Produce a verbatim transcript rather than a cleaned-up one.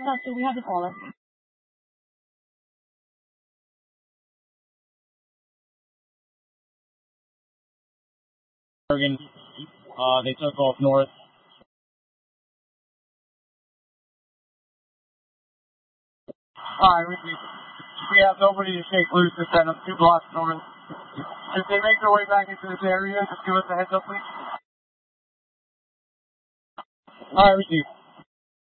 No, so we have the caller. Oregon, uh, they took off north. Alright, we, we have nobody to shake loose to send them two blocks north. If they make their way back into this area, just give us a heads up, please. Alright, receive.